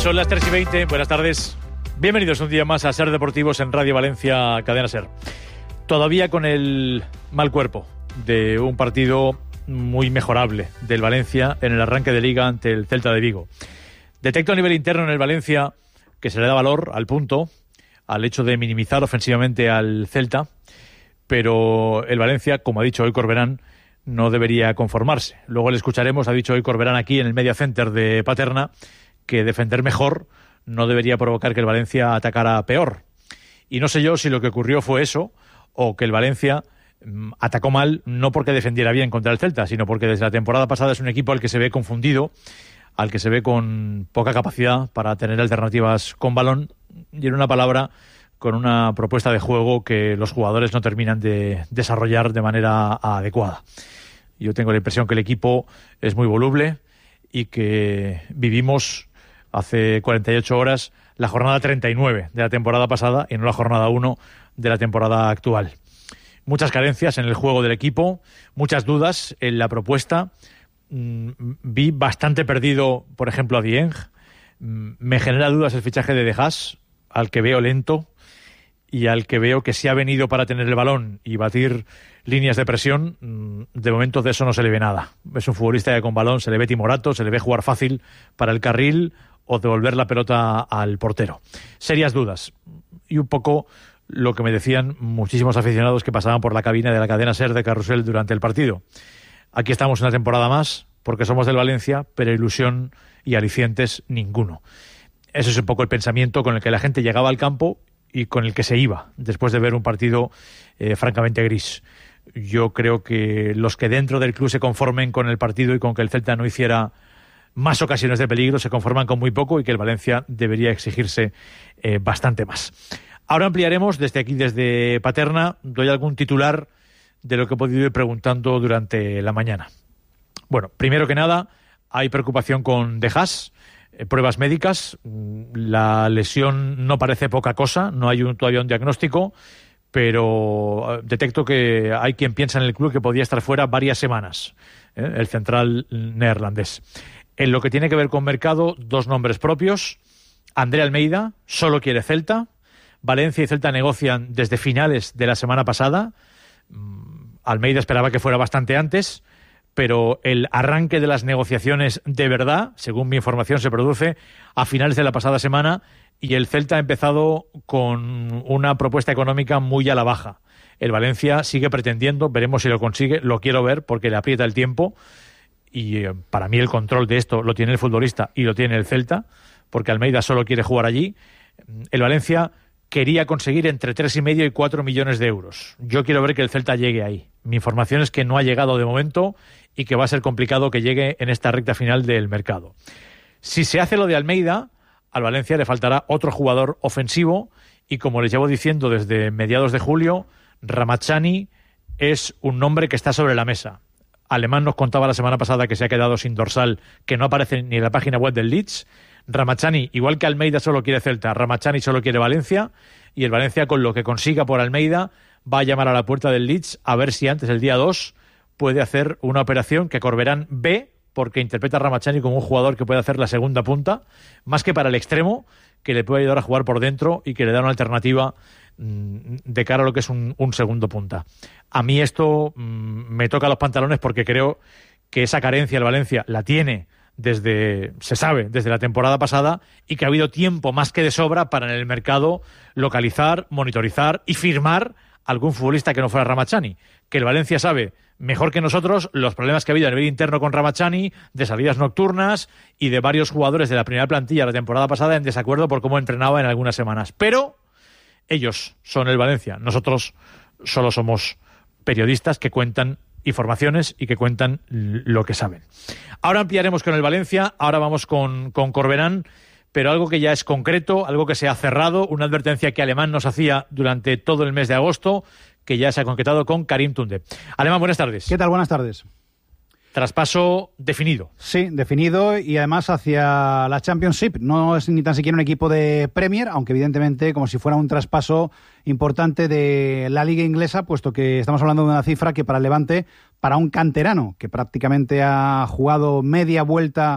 Son las 3:20, buenas tardes. Bienvenidos un día más a Ser Deportivos en Radio Valencia, Cadena Ser. Todavía con el mal cuerpo de un partido muy mejorable del Valencia en el arranque de Liga ante el Celta de Vigo. Detecto a nivel interno en el Valencia que se le da valor al punto, al hecho de minimizar ofensivamente al Celta, pero el Valencia, como ha dicho hoy Corberán, no debería conformarse. Luego le escucharemos, ha dicho hoy Corberán aquí en el Media Center de Paterna, que defender mejor no debería provocar que el Valencia atacara peor. Y no sé yo si lo que ocurrió fue eso, o que el Valencia atacó mal, no porque defendiera bien contra el Celta, sino porque desde la temporada pasada es un equipo al que se ve confundido, al que se ve con poca capacidad para tener alternativas con balón, y en una palabra, con una propuesta de juego que los jugadores no terminan de desarrollar de manera adecuada. Yo tengo la impresión que el equipo es muy voluble y que vivimos hace 48 horas la jornada 39 de la temporada pasada y no la jornada 1 de la temporada actual. Muchas carencias en el juego del equipo, muchas dudas en la propuesta. Vi bastante perdido, por ejemplo, a Dieng. Me genera dudas el fichaje de De Haas, al que veo lento y al que veo que si ha venido para tener el balón y batir líneas de presión, de momento de eso no se le ve nada. Es un futbolista que con balón se le ve timorato, se le ve jugar fácil para el carril o devolver la pelota al portero. Serias dudas. Y un poco lo que me decían muchísimos aficionados que pasaban por la cabina de la cadena SER de Carrusel durante el partido. Aquí estamos una temporada más porque somos del Valencia, pero ilusión y alicientes ninguno. Ese es un poco el pensamiento con el que la gente llegaba al campo y con el que se iba después de ver un partido francamente gris. Yo creo que los que dentro del club se conformen con el partido y con que el Celta no hiciera más ocasiones de peligro se conforman con muy poco y que el Valencia debería exigirse bastante más. Ahora ampliaremos desde aquí, desde Paterna. Doy algún titular de lo que he podido ir preguntando durante la mañana. Bueno, primero que nada, hay preocupación con De Haas, pruebas médicas. La lesión no parece poca cosa, no hay todavía un diagnóstico, pero detecto que hay quien piensa en el club que podría estar fuera varias semanas, el central neerlandés. En lo que tiene que ver con mercado, dos nombres propios. André Almeida, solo quiere Celta. Valencia y Celta negocian desde finales de la semana pasada. Almeida esperaba que fuera bastante antes, pero el arranque de las negociaciones de verdad, según mi información, se produce a finales de la pasada semana y el Celta ha empezado con una propuesta económica muy a la baja. El Valencia sigue pretendiendo, veremos si lo consigue, lo quiero ver porque le aprieta el tiempo. Y para mí el control de esto lo tiene el futbolista y lo tiene el Celta, porque Almeida solo quiere jugar allí. El Valencia quería conseguir entre 3,5 y 4 millones de euros. Yo quiero ver que el Celta llegue ahí. Mi información es que no ha llegado de momento y que va a ser complicado que llegue en esta recta final del mercado. Si se hace lo de Almeida, al Valencia le faltará otro jugador ofensivo y, como les llevo diciendo desde mediados de julio, Ramazani es un nombre que está sobre la mesa. Alemán nos contaba la semana pasada que se ha quedado sin dorsal, que no aparece ni en la página web del Leeds. Ramazani, igual que Almeida solo quiere Celta, Ramazani solo quiere Valencia, y el Valencia, con lo que consiga por Almeida, va a llamar a la puerta del Leeds a ver si antes del día 2 puede hacer una operación que Corberán ve, porque interpreta a Ramazani como un jugador que puede hacer la segunda punta, más que para el extremo, que le puede ayudar a jugar por dentro y que le da una alternativa de cara a lo que es un segundo punta. A mí esto me toca los pantalones porque creo que esa carencia el Valencia la tiene se sabe, desde la temporada pasada, y que ha habido tiempo más que de sobra para en el mercado localizar, monitorizar y firmar algún futbolista que no fuera Ramazani. Que el Valencia sabe mejor que nosotros los problemas que ha habido a nivel interno con Ramazani, de salidas nocturnas y de varios jugadores de la primera plantilla la temporada pasada en desacuerdo por cómo entrenaba en algunas semanas. Pero ellos son el Valencia, nosotros solo somos periodistas que cuentan informaciones y que cuentan lo que saben. Ahora ampliaremos con el Valencia, ahora vamos con Corberán, pero algo que ya es concreto, algo que se ha cerrado, una advertencia que Alemán nos hacía durante todo el mes de agosto, que ya se ha concretado con Karim Tunde. Alemán, buenas tardes. ¿Qué tal? Buenas tardes. Traspaso definido. Sí, definido, y además hacia la Championship. No es ni tan siquiera un equipo de Premier, aunque evidentemente como si fuera un traspaso importante de la Liga Inglesa, puesto que estamos hablando de una cifra que para el Levante, para un canterano que prácticamente ha jugado media vuelta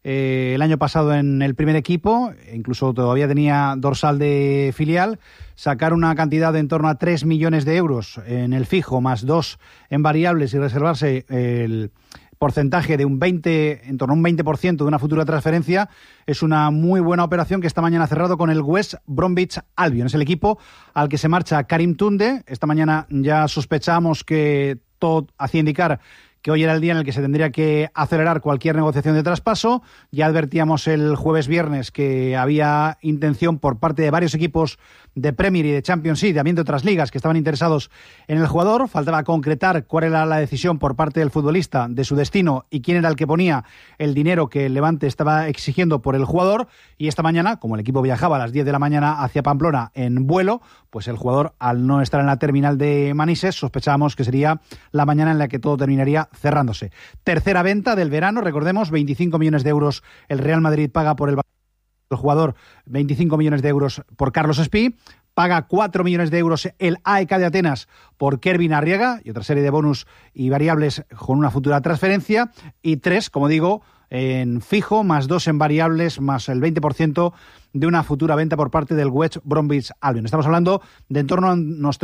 el año pasado en el primer equipo, incluso todavía tenía dorsal de filial, sacar una cantidad de en torno a 3 millones de euros en el fijo, más 2 en variables y reservarse el porcentaje de en torno a un 20% de una futura transferencia, es una muy buena operación que esta mañana ha cerrado con el West Bromwich Albion. Es el equipo al que se marcha Karim Tunde. Esta mañana ya sospechamos que todo hacía indicar que hoy era el día en el que se tendría que acelerar cualquier negociación de traspaso. Ya advertíamos el jueves-viernes que había intención por parte de varios equipos de Premier y de Champions League, también de otras ligas que estaban interesados en el jugador. Faltaba concretar cuál era la decisión por parte del futbolista de su destino y quién era el que ponía el dinero que el Levante estaba exigiendo por el jugador. Y esta mañana, como el equipo viajaba a las 10 de la mañana hacia Pamplona en vuelo, pues el jugador, al no estar en la terminal de Manises, sospechábamos que sería la mañana en la que todo terminaría cerrándose. Tercera venta del verano, recordemos, 25 millones de euros el Real Madrid paga por el jugador, 25 millones de euros por Carlos Espí, paga 4 millones de euros el AEK de Atenas por Kervin Arriaga y otra serie de bonus y variables con una futura transferencia, y 3, como digo, en fijo, más 2 en variables, más el 20% de una futura venta por parte del West Bromwich Albion. Estamos hablando de en torno a unos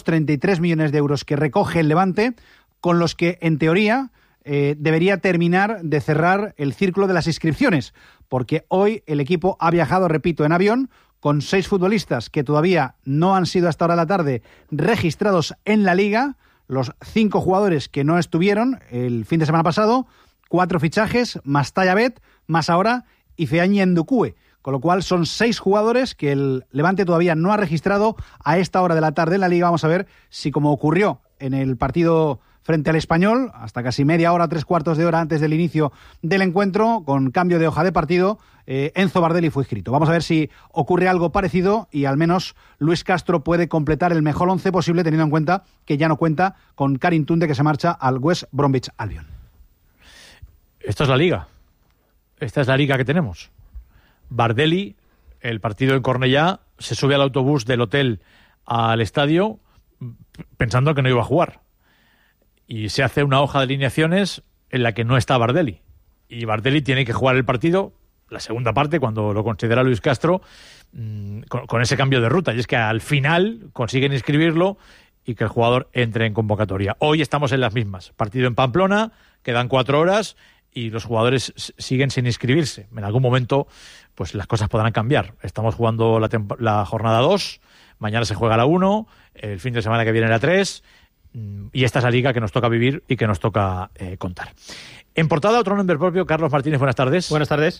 33 millones de euros que recoge el Levante, con los que, en teoría, debería terminar de cerrar el círculo de las inscripciones, porque hoy el equipo ha viajado, repito, en avión, con 6 futbolistas que todavía no han sido hasta ahora de la tarde registrados en la Liga, los 5 jugadores que no estuvieron el fin de semana pasado, 4 fichajes, más Tayabet, más ahora Ifeanyi Ndukwe, con lo cual son 6 jugadores que el Levante todavía no ha registrado a esta hora de la tarde en la Liga. Vamos a ver si, como ocurrió en el partido frente al Español, hasta casi media hora, 3/4 de hora antes del inicio del encuentro, con cambio de hoja de partido, Enzo Bardelli fue inscrito. Vamos a ver si ocurre algo parecido y al menos Luis Castro puede completar el mejor 11 posible, teniendo en cuenta que ya no cuenta con Karim Tunde, que se marcha al West Bromwich Albion. Esta es la Liga. Esta es la Liga que tenemos. Bardelli, el partido en Cornellá, se sube al autobús del hotel al estadio pensando que no iba a jugar. Y se hace una hoja de alineaciones en la que no está Bardelli. Y Bardelli tiene que jugar el partido, la segunda parte, cuando lo considera Luis Castro, con ese cambio de ruta. Y es que al final consiguen inscribirlo y que el jugador entre en convocatoria. Hoy estamos en las mismas. Partido en Pamplona, quedan 4 horas y los jugadores siguen sin inscribirse. En algún momento pues las cosas podrán cambiar. Estamos jugando la jornada 2, mañana se juega la 1, el fin de semana que viene la 3... y esta es la Liga que nos toca vivir y que nos toca contar. En portada, otro nombre propio, Carlos Martínez, buenas tardes. Buenas tardes.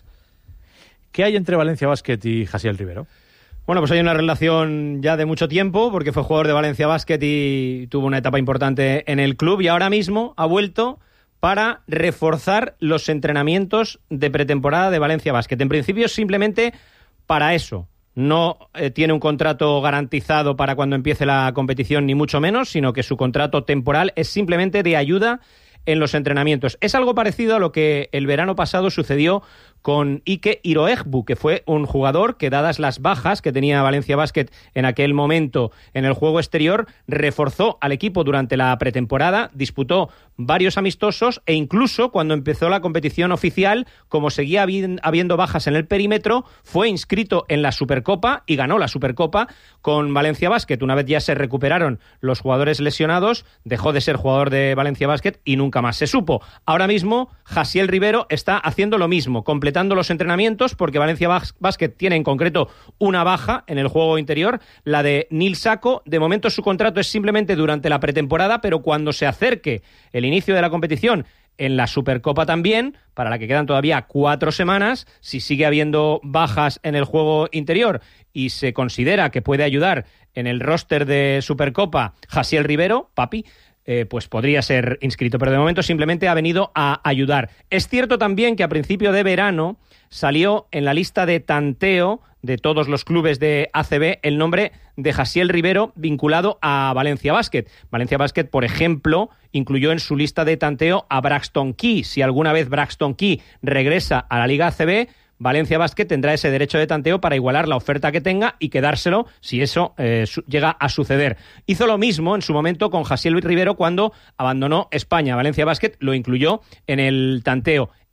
¿Qué hay entre Valencia Basket y Jassiel Rivero? Bueno, pues hay una relación ya de mucho tiempo, porque fue jugador de Valencia Basket y tuvo una etapa importante en el club, y ahora mismo ha vuelto para reforzar los entrenamientos de pretemporada de Valencia Basket. En principio, simplemente para eso. No tiene un contrato garantizado para cuando empiece la competición, ni mucho menos, sino que su contrato temporal es simplemente de ayuda en los entrenamientos. Es algo parecido a lo que el verano pasado sucedió con Ike Iroegbu, que fue un jugador que, dadas las bajas que tenía Valencia Basket en aquel momento en el juego exterior, reforzó al equipo durante la pretemporada, disputó varios amistosos e incluso cuando empezó la competición oficial, como seguía habiendo bajas en el perímetro, fue inscrito en la Supercopa y ganó la Supercopa con Valencia Basket. Una vez ya se recuperaron los jugadores lesionados, dejó de ser jugador de Valencia Basket y nunca más se supo. Ahora mismo Jassiel Rivero está haciendo lo mismo, completando los entrenamientos, porque Valencia Basket tiene en concreto una baja en el juego interior, la de Nil Sako. De momento su contrato es simplemente durante la pretemporada, pero cuando se acerque el inicio de la competición, en la Supercopa también, para la que quedan todavía 4 semanas, si sigue habiendo bajas en el juego interior y se considera que puede ayudar en el roster de Supercopa Jassiel Rivero, papi, pues podría ser inscrito, pero de momento simplemente ha venido a ayudar. Es cierto también que a principio de verano salió en la lista de tanteo de todos los clubes de ACB el nombre de Jassiel Rivero vinculado a Valencia Basket. Valencia Basket, por ejemplo, incluyó en su lista de tanteo a Braxton Key. Si alguna vez Braxton Key regresa a la Liga ACB, Valencia Basket tendrá ese derecho de tanteo para igualar la oferta que tenga y quedárselo si eso llega a suceder. Hizo lo mismo en su momento con Jassiel Rivero cuando abandonó España. Valencia Basket lo incluyó en el tanteo.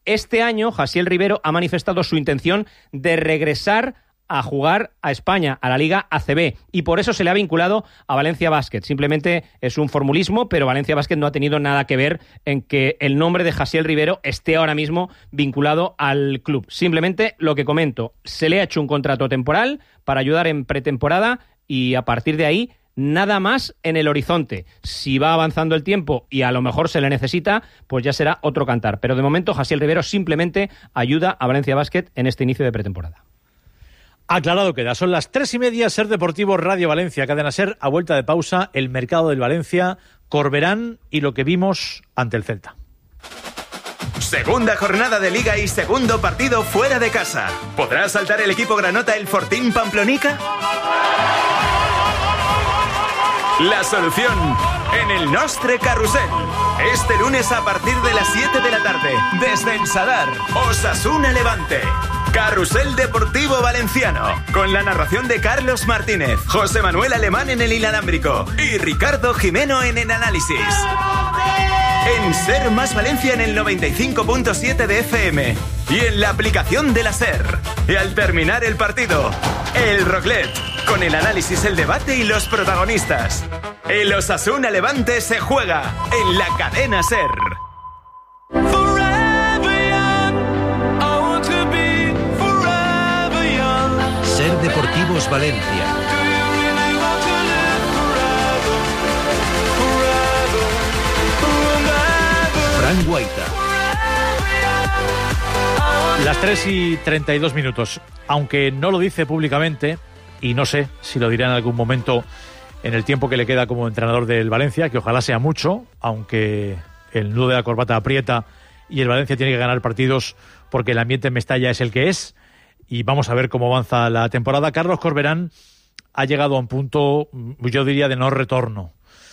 Este año, Jassiel Rivero ha manifestado su intención de regresar a jugar a España, a la Liga ACB, y por eso se le ha vinculado a Valencia Basket. Simplemente es un formulismo, pero Valencia Basket no ha tenido nada que ver en que el nombre de Jassiel Rivero esté ahora mismo vinculado al club. Simplemente lo que comento, se le ha hecho un contrato temporal para ayudar en pretemporada y a partir de ahí nada más en el horizonte. Si va avanzando el tiempo y a lo mejor se le necesita, pues ya será otro cantar. Pero de momento Jassiel Rivero simplemente ayuda a Valencia Basket en este inicio de pretemporada. Aclarado queda, son las 3:30, Ser Deportivo, Radio Valencia, Cadena Ser, a vuelta de pausa, el mercado del Valencia, Corberán y lo que vimos ante el Celta. Segunda jornada de Liga y segundo partido fuera de casa. ¿Podrá saltar el equipo granota el Fortín Pamplonica? La solución en el Nostre Carrusel. Este lunes a partir de las 7 de la tarde, desde el Sadar, Osasuna Levante. Carrusel Deportivo Valenciano, con la narración de Carlos Martínez, José Manuel Alemán en el inalámbrico y Ricardo Jimeno en el análisis. En Ser Más Valencia en el 95.7 de FM y en la aplicación de la Ser. Y al terminar el partido, el Roclet, con el análisis, el debate y los protagonistas. El Osasuna Levante se juega en la cadena Ser. Ser Deportivos Valencia. Fran Guaita. Las 3:32. Aunque no lo dice públicamente, y no sé si lo dirá en algún momento en el tiempo que le queda como entrenador del Valencia, que ojalá sea mucho, aunque el nudo de la corbata aprieta y el Valencia tiene que ganar partidos porque el ambiente en Mestalla es el que es, y vamos a ver cómo avanza la temporada. Carlos Corberán ha llegado a un punto, yo diría, de no retorno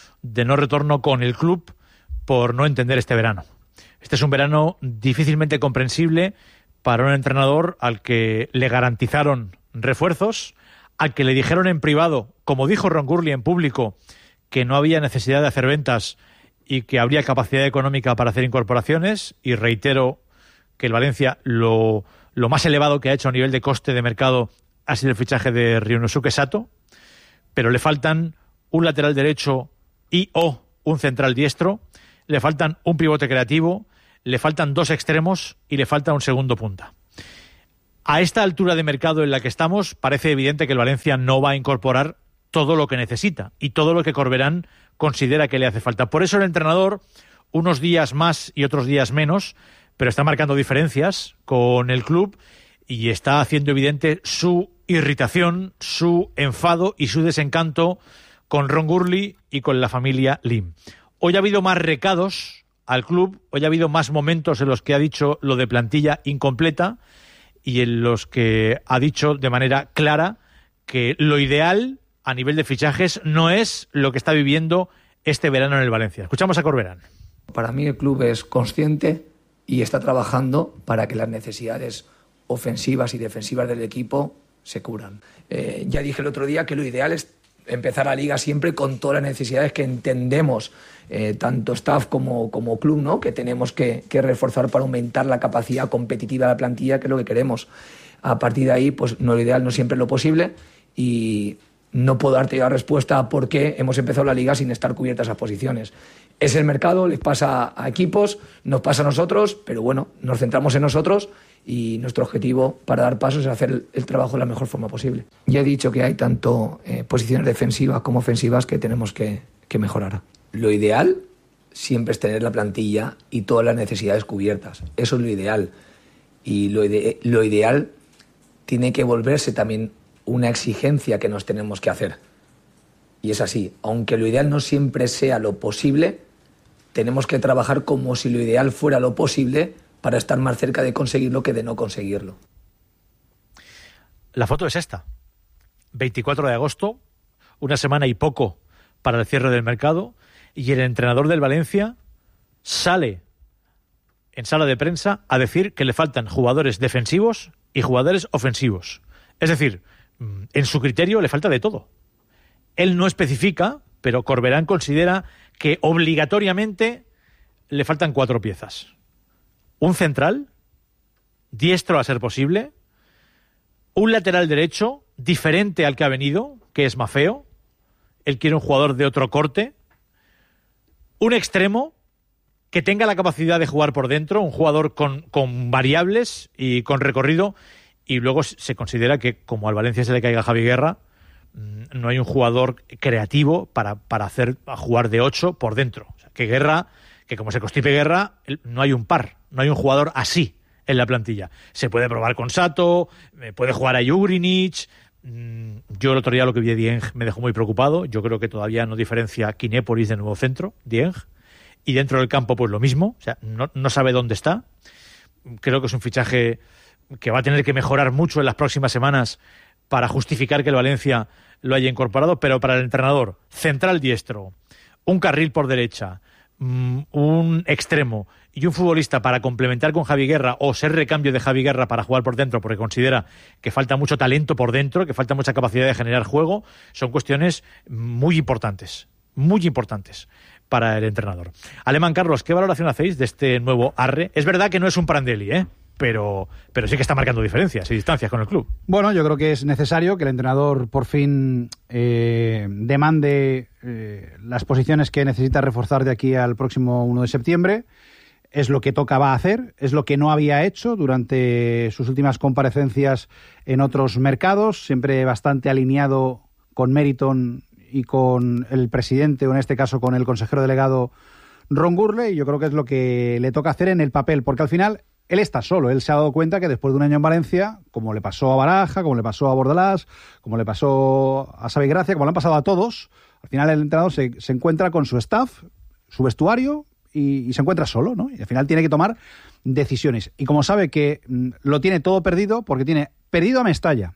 con el club por no entender este verano. Este es un verano difícilmente comprensible para un entrenador al que le garantizaron refuerzos, al que le dijeron en privado, como dijo Ron Gurley en público, que no había necesidad de hacer ventas y que habría capacidad económica para hacer incorporaciones, y reitero que el Valencia lo más elevado que ha hecho a nivel de coste de mercado ha sido el fichaje de Ryunosuke Sato, pero le faltan un lateral derecho y o un central diestro, le faltan un pivote creativo, le faltan 2 extremos y le falta un segundo punta. A esta altura de mercado en la que estamos, parece evidente que el Valencia no va a incorporar todo lo que necesita y todo lo que Corberán considera que le hace falta. Por eso el entrenador, unos días más y otros días menos, pero está marcando diferencias con el club y está haciendo evidente su irritación, su enfado y su desencanto con Ron Gurley y con la familia Lim. Hoy ha habido más recados al club, hoy ha habido más momentos en los que ha dicho lo de plantilla incompleta y en los que ha dicho de manera clara que lo ideal a nivel de fichajes no es lo que está viviendo este verano en el Valencia. Escuchamos a Corberán. Para mí el club es consciente y está trabajando para que las necesidades ofensivas y defensivas del equipo se cubran. Ya dije el otro día que lo ideal es empezar la liga siempre con todas las necesidades que entendemos, tanto staff como club, ¿no? Que tenemos que reforzar para aumentar la capacidad competitiva de la plantilla, que es lo que queremos. A partir de ahí, pues no, lo ideal no siempre es lo posible y no puedo darte ya respuesta a por qué hemos empezado la liga sin estar cubiertas esas posiciones. Es el mercado, les pasa a equipos, nos pasa a nosotros, pero bueno, nos centramos en nosotros y nuestro objetivo para dar pasos es hacer el trabajo de la mejor forma posible. Ya he dicho que hay tanto posiciones defensivas como ofensivas que tenemos que mejorar. Lo ideal siempre es tener la plantilla y todas las necesidades cubiertas. Eso es lo ideal. Y lo ideal tiene que volverse también una exigencia que nos tenemos que hacer. Y es así. Aunque lo ideal no siempre sea lo posible, tenemos que trabajar como si lo ideal fuera lo posible para estar más cerca de conseguirlo que de no conseguirlo. La foto es esta. 24 de agosto, una semana y poco para el cierre del mercado, y el entrenador del Valencia sale en sala de prensa a decir que le faltan jugadores defensivos y jugadores ofensivos. Es decir, en su criterio le falta de todo. Él no especifica, pero Corberán considera que obligatoriamente le faltan 4 piezas. Un central, diestro a ser posible, un lateral derecho diferente al que ha venido, que es Maffeo. Él quiere un jugador de otro corte, un extremo que tenga la capacidad de jugar por dentro, un jugador con variables y con recorrido, y luego se considera que como al Valencia se le caiga Javi Guerra, no hay un jugador creativo para jugar de 8 por dentro. O sea, que como se constipe Guerra, no hay un par, no hay un jugador así en la plantilla. Se puede probar con Sato, puede jugar a Jurinic. Yo el otro día lo que vi de Dieng me dejó muy preocupado. Yo creo que todavía no diferencia Kinépolis de nuevo centro, Dieng. Y dentro del campo pues lo mismo, o sea, no sabe dónde está. Creo que es un fichaje que va a tener que mejorar mucho en las próximas semanas para justificar que el Valencia lo haya incorporado, pero para el entrenador, central diestro, un carril por derecha, un extremo y un futbolista para complementar con Javi Guerra o ser recambio de Javi Guerra para jugar por dentro, porque considera que falta mucho talento por dentro, que falta mucha capacidad de generar juego, son cuestiones muy importantes para el entrenador. Alemán, Carlos, ¿qué valoración hacéis de este nuevo Arre? Es verdad que no es un Prandelli, pero sí que está marcando diferencias y distancias con el club. Bueno, yo creo que es necesario que el entrenador por fin demande las posiciones que necesita reforzar de aquí al próximo 1 de septiembre. Es lo que va a hacer, es lo que no había hecho durante sus últimas comparecencias en otros mercados, siempre bastante alineado con Meriton y con el presidente, o en este caso con el consejero delegado Ron Gurley, y yo creo que es lo que le toca hacer en el papel, porque al final él está solo. Él se ha dado cuenta que después de un año en Valencia, como le pasó a Baraja, como le pasó a Bordalás, como le pasó a Xavi Gracia, como le han pasado a todos, al final el entrenador se encuentra con su staff, su vestuario, y se encuentra solo, ¿no? Y al final tiene que tomar decisiones. Y como sabe que lo tiene todo perdido, porque tiene perdido a Mestalla,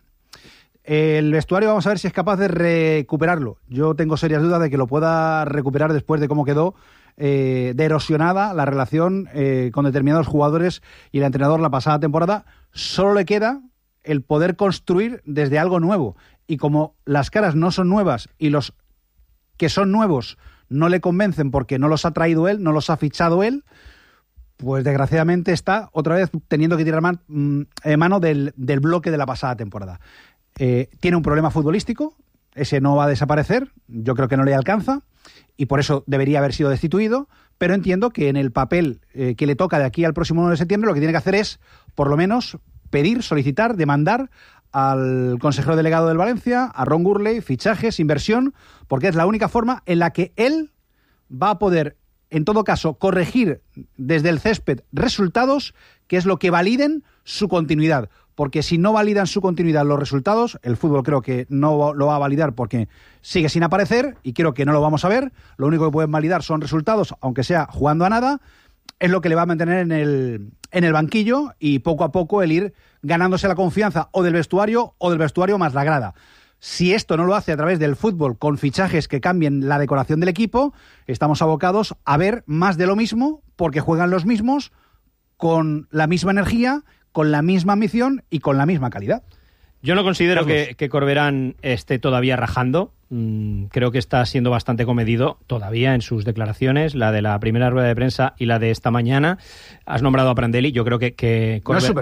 el vestuario vamos a ver si es capaz de recuperarlo. Yo tengo serias dudas de que lo pueda recuperar después de cómo quedó de erosionada la relación con determinados jugadores y el entrenador la pasada temporada. Solo le queda el poder construir desde algo nuevo, y como las caras no son nuevas y los que son nuevos no le convencen porque no los ha traído él, no los ha fichado él, pues desgraciadamente está otra vez teniendo que tirar mano del bloque de la pasada temporada. Tiene un problema futbolístico, ese no va a desaparecer, yo creo que no le alcanza, y por eso debería haber sido destituido, pero entiendo que en el papel que le toca de aquí al próximo 1 de septiembre lo que tiene que hacer es, por lo menos, pedir, solicitar, demandar al consejero delegado del Valencia, a Ron Gurley, fichajes, inversión, porque es la única forma en la que él va a poder, en todo caso, corregir desde el césped resultados que es lo que validen su continuidad. Porque si no validan su continuidad los resultados, el fútbol creo que no lo va a validar porque sigue sin aparecer y creo que no lo vamos a ver. Lo único que pueden validar son resultados, aunque sea jugando a nada. Es lo que le va a mantener en el banquillo y poco a poco el ir ganándose la confianza o del vestuario más la grada. Si esto no lo hace a través del fútbol con fichajes que cambien la decoración del equipo, estamos abocados a ver más de lo mismo porque juegan los mismos con la misma energía, con la misma ambición y con la misma calidad. Yo no considero que Corberán esté todavía rajando. Creo que está siendo bastante comedido todavía en sus declaraciones, la de la primera rueda de prensa y la de esta mañana. Has nombrado a Prandelli. Yo creo que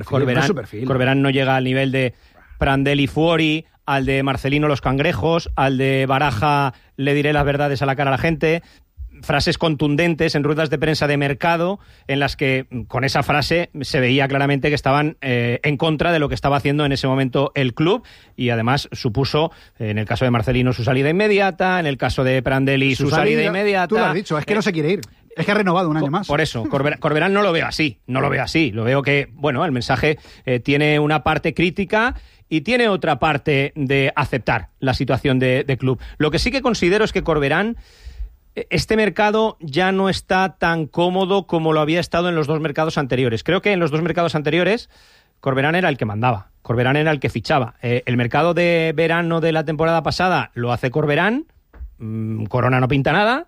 Corberán no llega al nivel de Prandelli Fuori, al de Marcelino Los Cangrejos, al de Baraja le diré las verdades a la cara a la gente. Frases contundentes en ruedas de prensa de mercado en las que con esa frase se veía claramente que estaban en contra de lo que estaba haciendo en ese momento el club, y además supuso, en el caso de Marcelino, su salida inmediata, en el caso de Prandelli su salida inmediata. Tú lo has dicho, es que no se quiere ir. Es que ha renovado un año más. Por eso, Corberán no lo veo así. Lo veo que, bueno, el mensaje tiene una parte crítica y tiene otra parte de aceptar la situación de club. Lo que sí que considero es que Corberán, este mercado ya no está tan cómodo como lo había estado en los dos mercados anteriores. Creo que en los dos mercados anteriores Corberán era el que mandaba, Corberán era el que fichaba. El mercado de verano de la temporada pasada lo hace Corberán, Corona no pinta nada,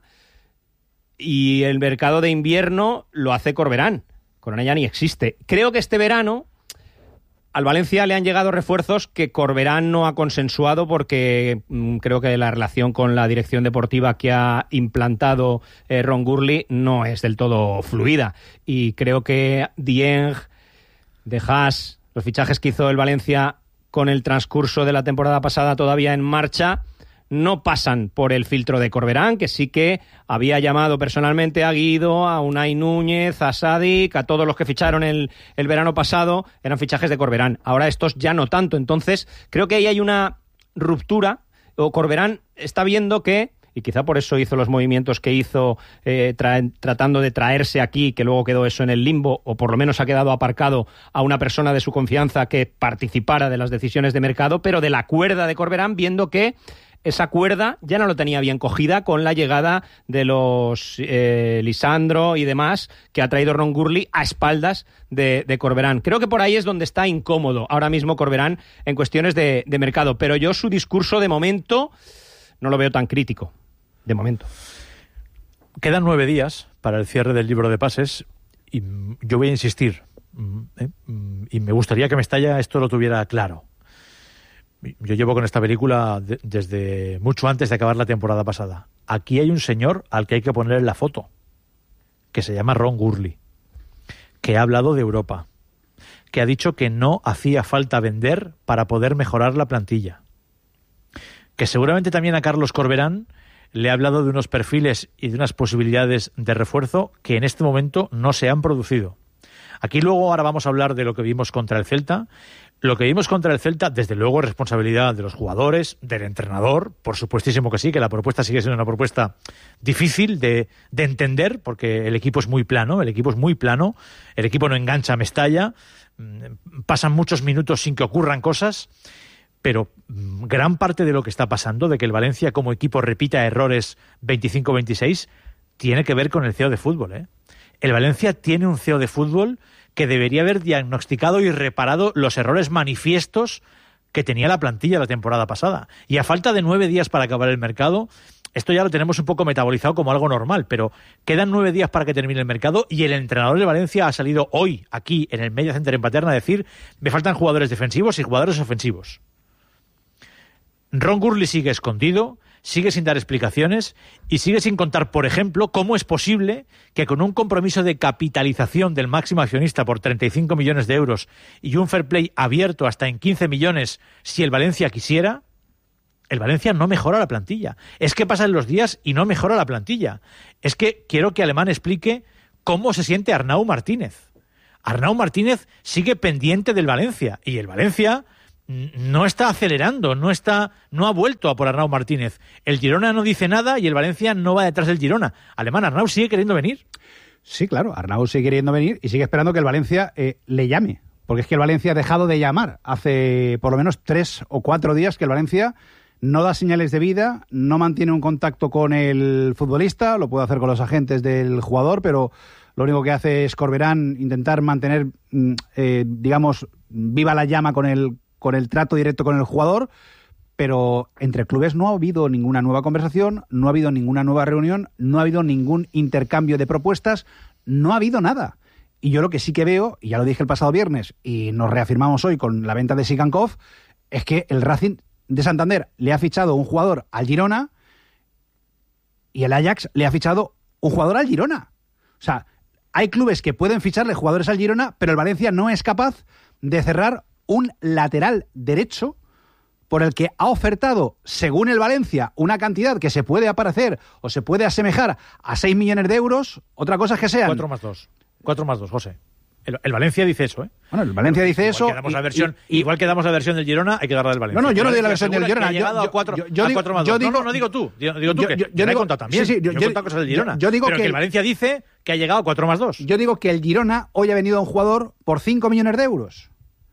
y el mercado de invierno lo hace Corberán. Corona ya ni existe. Creo que este verano al Valencia le han llegado refuerzos que Corberán no ha consensuado porque creo que la relación con la dirección deportiva que ha implantado Ron Gurley no es del todo fluida. Y creo que Dieng de Haas, los fichajes que hizo el Valencia con el transcurso de la temporada pasada todavía en marcha, no pasan por el filtro de Corberán, que sí que había llamado personalmente a Guido, a Unai Núñez, a Sadik, a todos los que ficharon el verano pasado, eran fichajes de Corberán. Ahora estos ya no tanto. Entonces, creo que ahí hay una ruptura, o Corberán está viendo que, y quizá por eso hizo los movimientos que hizo, tratando de traerse aquí, que luego quedó eso en el limbo, o por lo menos ha quedado aparcado a una persona de su confianza que participara de las decisiones de mercado, pero de la cuerda de Corberán, viendo que esa cuerda ya no lo tenía bien cogida con la llegada de los Lisandro y demás que ha traído Ron Gurley a espaldas de Corberán. Creo que por ahí es donde está incómodo ahora mismo Corberán en cuestiones de mercado, pero yo su discurso de momento no lo veo tan crítico, de momento. Quedan 9 días para el cierre del libro de pases y yo voy a insistir, y me gustaría que Mestalla esto lo tuviera claro. Yo llevo con esta película desde mucho antes de acabar la temporada pasada. Aquí hay un señor al que hay que poner en la foto, que se llama Ron Gurley, que ha hablado de Europa, que ha dicho que no hacía falta vender para poder mejorar la plantilla, que seguramente también a Carlos Corberán le ha hablado de unos perfiles y de unas posibilidades de refuerzo que en este momento no se han producido. Aquí luego ahora vamos a hablar de lo que vimos contra el Celta. Lo que vimos contra el Celta, desde luego, es responsabilidad de los jugadores, del entrenador, por supuestísimo que sí, que la propuesta sigue siendo una propuesta difícil de entender, porque el equipo es muy plano, el equipo no engancha a Mestalla, pasan muchos minutos sin que ocurran cosas, pero gran parte de lo que está pasando, de que el Valencia como equipo repita errores 25-26, tiene que ver con el CEO de fútbol, El Valencia tiene un CEO de fútbol que debería haber diagnosticado y reparado los errores manifiestos que tenía la plantilla la temporada pasada. Y a falta de 9 días para acabar el mercado, esto ya lo tenemos un poco metabolizado como algo normal, pero quedan 9 días para que termine el mercado y el entrenador de Valencia ha salido hoy, aquí, en el Media Center en Paterna, a decir: me faltan jugadores defensivos y jugadores ofensivos. Ron Gurley sigue escondido, sigue sin dar explicaciones y sigue sin contar, por ejemplo, cómo es posible que con un compromiso de capitalización del máximo accionista por 35 millones de euros y un fair play abierto hasta en 15 millones si el Valencia quisiera, el Valencia no mejora la plantilla. Es que pasan los días y no mejora la plantilla. Es que quiero que Alemán explique cómo se siente Arnau Martínez. Arnau Martínez sigue pendiente del Valencia y el Valencia no está acelerando, no ha vuelto a por Arnau Martínez. El Girona no dice nada y el Valencia no va detrás del Girona. Alemán, ¿Arnau sigue queriendo venir? Sí, claro, Arnau sigue queriendo venir y sigue esperando que el Valencia le llame, porque es que el Valencia ha dejado de llamar. Hace por lo menos 3 o 4 días que el Valencia no da señales de vida, no mantiene un contacto con el futbolista, lo puede hacer con los agentes del jugador, pero lo único que hace es Corberán intentar mantener, digamos, viva la llama con el trato directo con el jugador, pero entre clubes no ha habido ninguna nueva conversación, no ha habido ninguna nueva reunión, no ha habido ningún intercambio de propuestas, no ha habido nada. Y yo lo que sí que veo, y ya lo dije el pasado viernes, y nos reafirmamos hoy con la venta de Sikankov, es que el Racing de Santander le ha fichado un jugador al Girona y el Ajax le ha fichado un jugador al Girona. O sea, hay clubes que pueden ficharle jugadores al Girona, pero el Valencia no es capaz de cerrar un lateral derecho por el que ha ofertado, según el Valencia, una cantidad que se puede aparecer o se puede asemejar a 6 millones de euros. Otra cosa es que sean 4 más 2. 4 más 2, José. El Valencia dice eso, Bueno, el Valencia dice eso. Igual que damos la versión del Girona, hay que darla del Valencia. No, yo no doy la versión del Girona. Ha llegado a 4 más 2. No digo tú. Digo tú, que yo he contado también. Yo he contado cosas del Girona. Yo digo pero que el Valencia dice que ha llegado a 4 más 2. Yo digo que el Girona hoy ha venido a un jugador por 5 millones de euros.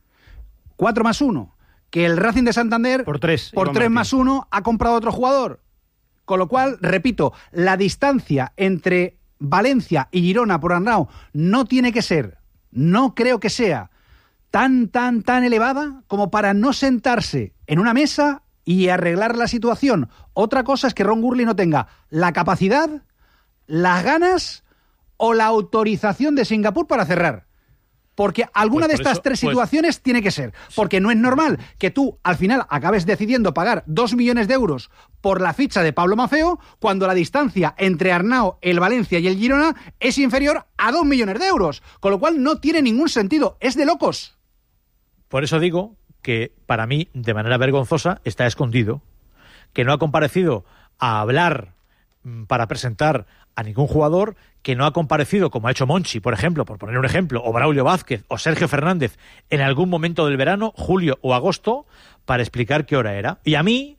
4 más 1. Que el Racing de Santander, por 3 más 1, ha comprado otro jugador. Con lo cual, repito, la distancia entre Valencia y Girona por Arnau no tiene que ser, no creo que sea tan elevada como para no sentarse en una mesa y arreglar la situación. Otra cosa es que Ron Gurley no tenga la capacidad, las ganas o la autorización de Singapur para cerrar. Porque alguna de estas tres situaciones tiene que ser. Porque no es normal que tú al final acabes decidiendo pagar 2 millones de euros por la ficha de Pablo Maffeo cuando la distancia entre Arnau, el Valencia y el Girona es inferior a 2 millones de euros. Con lo cual no tiene ningún sentido. Es de locos. Por eso digo que para mí, de manera vergonzosa, está escondido, que no ha comparecido a hablar para presentar a ningún jugador, que no ha comparecido, como ha hecho Monchi, por ejemplo, por poner un ejemplo, o Braulio Vázquez, o Sergio Fernández, en algún momento del verano, julio o agosto, para explicar qué hora era. Y a mí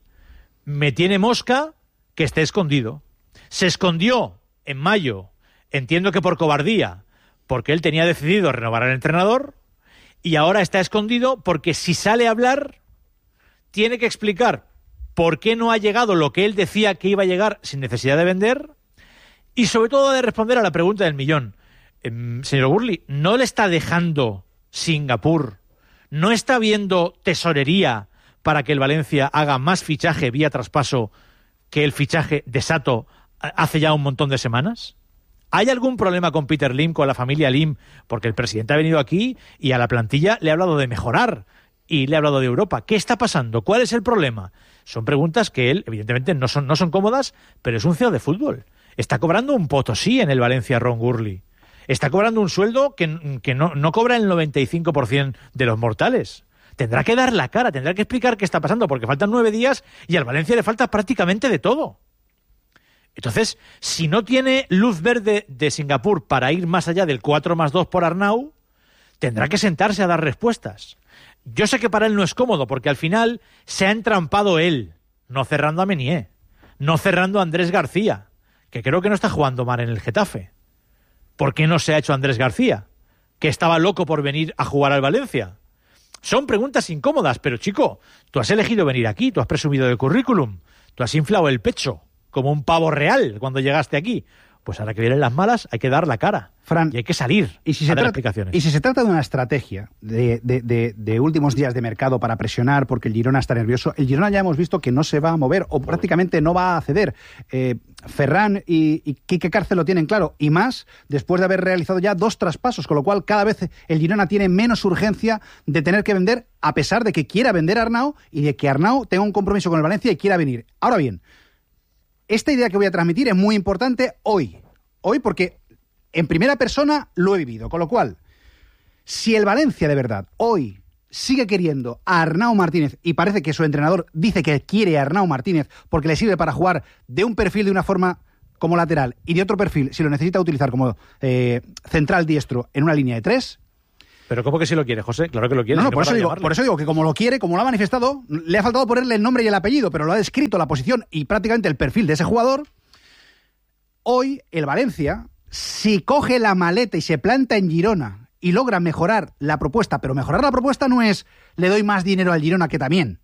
me tiene mosca que esté escondido. Se escondió en mayo, entiendo que por cobardía, porque él tenía decidido renovar al entrenador, y ahora está escondido porque si sale a hablar, tiene que explicar por qué no ha llegado lo que él decía que iba a llegar sin necesidad de vender, y sobre todo de responder a la pregunta del millón. Señor Gurley, ¿no le está dejando Singapur? ¿No está viendo tesorería para que el Valencia haga más fichaje vía traspaso que el fichaje de Sato hace ya un montón de semanas? ¿Hay algún problema con Peter Lim, con la familia Lim? Porque el presidente ha venido aquí y a la plantilla le ha hablado de mejorar y le ha hablado de Europa. ¿Qué está pasando? ¿Cuál es el problema? Son preguntas que él, evidentemente, no son cómodas, pero es un CEO de fútbol. Está cobrando un potosí en el Valencia, Ron Gurley. Está cobrando un sueldo que no cobra el 95% de los mortales. Tendrá que dar la cara, tendrá que explicar qué está pasando, porque faltan 9 días y al Valencia le falta prácticamente de todo. Entonces, si no tiene luz verde de Singapur para ir más allá del 4+2 por Arnau, tendrá que sentarse a dar respuestas. Yo sé que para él no es cómodo, porque al final se ha entrampado él, no cerrando a Menier, no cerrando a Andrés García, que creo que no está jugando mal en el Getafe. ¿Por qué no se ha hecho Andrés García, que estaba loco por venir a jugar al Valencia? Son preguntas incómodas, pero chico, tú has elegido venir aquí, tú has presumido del currículum, tú has inflado el pecho como un pavo real cuando llegaste aquí. Pues ahora que vienen las malas hay que dar la cara, Fran, y hay que salir a dar explicaciones. Y si se trata de una estrategia de últimos días de mercado para presionar porque el Girona está nervioso, el Girona ya hemos visto que no se va a mover o prácticamente no va a ceder. Ferran y Quique Cárcel lo tienen claro, y más después de haber realizado ya 2 traspasos, con lo cual cada vez el Girona tiene menos urgencia de tener que vender, a pesar de que quiera vender a Arnau y de que Arnau tenga un compromiso con el Valencia y quiera venir. Ahora bien, esta idea que voy a transmitir es muy importante hoy porque en primera persona lo he vivido, con lo cual, si el Valencia de verdad hoy sigue queriendo a Arnau Martínez, y parece que su entrenador dice que quiere a Arnau Martínez porque le sirve para jugar de un perfil de una forma como lateral y de otro perfil, si lo necesita utilizar como central diestro en una línea de 3... Pero ¿cómo que si lo quiere, José? Claro que lo quiere. No, por eso digo que como lo quiere, como lo ha manifestado, le ha faltado ponerle el nombre y el apellido, pero lo ha descrito la posición y prácticamente el perfil de ese jugador. Hoy el Valencia, si coge la maleta y se planta en Girona y logra mejorar la propuesta, pero mejorar la propuesta no es le doy más dinero al Girona, que también.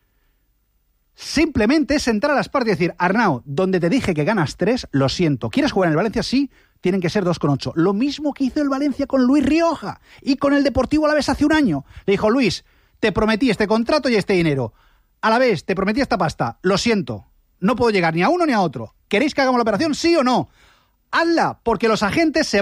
Simplemente es entrar a las partes y decir, Arnau, donde te dije que ganas 3, lo siento. ¿Quieres jugar en el Valencia? Sí, tienen que ser 2,8. Lo mismo que hizo el Valencia con Luis Rioja y con el Deportivo Alavés hace un año. Le dijo, Luis, te prometí este contrato y este dinero. Alavés, te prometí esta pasta. Lo siento, no puedo llegar ni a uno ni a otro. ¿Queréis que hagamos la operación? ¿Sí o no? Hazla, porque los agentes se